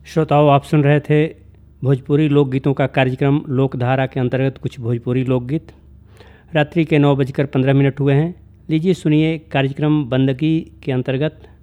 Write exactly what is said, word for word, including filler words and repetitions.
श्रोताओं, आप सुन रहे थे भोजपुरी लोकगीतों का कार्यक्रम लोकधारा के अंतर्गत कुछ भोजपुरी लोकगीत। रात्रि के नौ बजकर पंद्रह मिनट हुए हैं। लीजिए सुनिए कार्यक्रम बंदगी के अंतर्गत